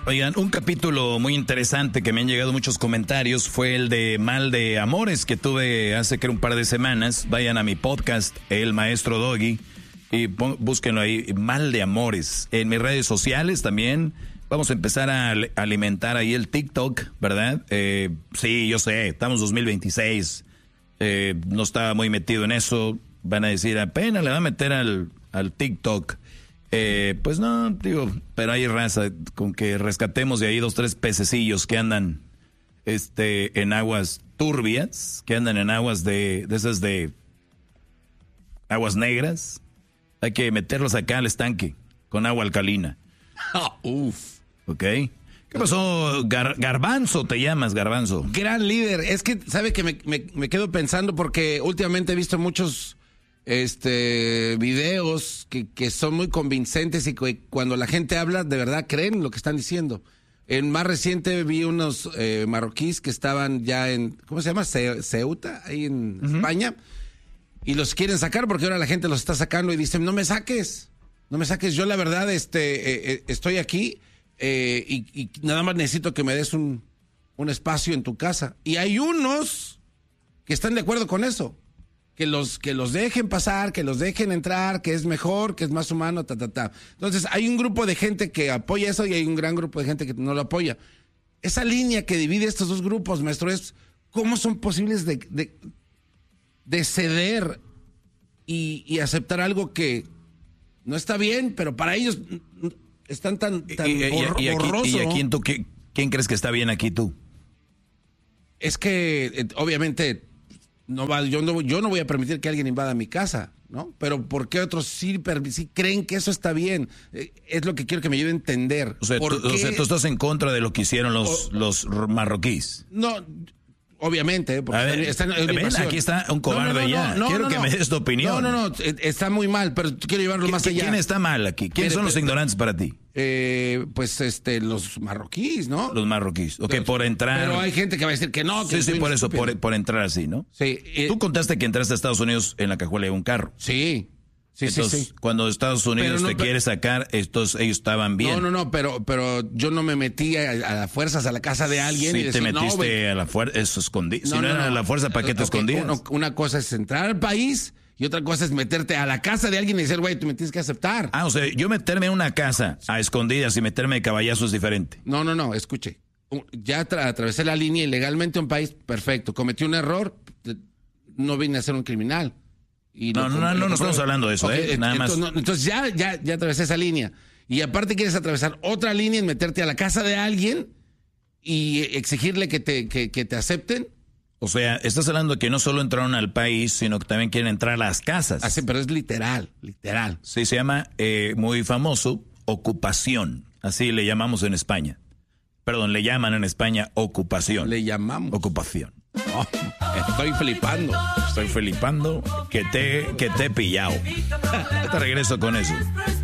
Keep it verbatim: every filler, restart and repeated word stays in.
Oigan, un capítulo muy interesante que me han llegado muchos comentarios fue el de Mal de Amores que tuve hace que un par de semanas. Vayan a mi podcast, El Maestro Doggy, y búsquenlo ahí, Mal de Amores. En mis redes sociales también vamos a empezar a alimentar ahí el TikTok, ¿verdad? Eh, sí, yo sé, estamos dos mil veintiséis, eh, no estaba muy metido en eso. Van a decir, apenas le va a meter al, al TikTok. Eh, pues no, digo, pero hay raza con que rescatemos de ahí dos, tres pececillos que andan este, en aguas turbias, que andan en aguas de, de esas de aguas negras. Hay que meterlos acá al estanque con agua alcalina. Uf. ¿Ok? ¿Qué pasó? Gar, Garbanzo, te llamas, Garbanzo. Gran líder. Es que, ¿sabe que me, me, me quedo pensando? Porque últimamente he visto muchos este videos que, que son muy convincentes y que cuando la gente habla, de verdad creen lo que están diciendo. En más reciente vi unos eh, marroquíes que estaban ya en, ¿cómo se llama? Ce, Ceuta, ahí en uh-huh. España. Y los quieren sacar porque ahora la gente los está sacando y dicen, no me saques, no me saques. Yo la verdad este eh, estoy aquí eh, y, y nada más necesito que me des un, un espacio en tu casa. Y hay unos que están de acuerdo con eso. Que los, que los dejen pasar, que los dejen entrar, que es mejor, que es más humano, ta, ta, ta. Entonces, hay un grupo de gente que apoya eso y hay un gran grupo de gente que no lo apoya. Esa línea que divide estos dos grupos, maestro, es cómo son posibles de, de, de ceder y, y aceptar algo que no está bien, pero para ellos están tan, tan y, bor- y, y, borroso. ¿Y a quién, tú, quién, quién crees que está bien aquí tú? Es que, eh, obviamente... No va, yo no, yo no voy a permitir que alguien invada mi casa, ¿no? Pero ¿por qué otros sí, sí creen que eso está bien? Eh, es lo que quiero que me ayude a entender. O sea, tú, o sea, tú estás en contra de lo que hicieron los, o, los marroquíes. No, obviamente. Porque a ver, está, está en ven, aquí está un cobarde no, no, no, ya. No, quiero no, no, que me des tu opinión. No, no, no, está muy mal, pero quiero llevarlo más allá. ¿Quién está mal aquí? ¿Quiénes son los ignorantes para ti? Eh, pues este, los marroquíes, ¿no? Los marroquíes. Ok, pero, por entrar. Pero hay gente que va a decir que no. Que sí, sí, por eso, por, por entrar así, ¿no? Sí. Eh, Tú contaste que entraste a Estados Unidos en la cajuela de un carro. Sí. Sí, Entonces, sí, sí. cuando Estados Unidos no, te pero, quiere sacar, estos, ellos estaban bien. No, no, no, pero, pero yo no me metí a, a las fuerzas a la casa de alguien. Sí, y decir, te metiste no, a la fuerza, eso escondí. No, si no, no era no. la fuerza, ¿para qué te okay, escondías? Uno, una cosa es entrar al país y otra cosa es meterte a la casa de alguien y decir, güey, tú me tienes que aceptar. Ah, o sea, yo meterme en una casa a escondidas y meterme de caballazo es diferente. No, no, no, escuche. Ya tra- atravesé la línea ilegalmente a un país, perfecto. Cometí un error, no vine a ser un criminal. Y no, no, no, no, no estamos hablando de eso, okay, ¿eh? Nada entonces, más. No, entonces ya, ya, ya atravesé esa línea. Y aparte quieres atravesar otra línea y meterte a la casa de alguien y exigirle que te, que, que te acepten. O sea, estás hablando de que no solo entraron al país, sino que también quieren entrar a las casas. Así, pero es literal, literal. Sí, se llama, eh, muy famoso, ocupación. Así le llamamos en España. Perdón, le llaman en España ocupación. Le llamamos. Ocupación. Oh, estoy flipando. Estoy flipando que te, que te he pillado. Te regreso con eso.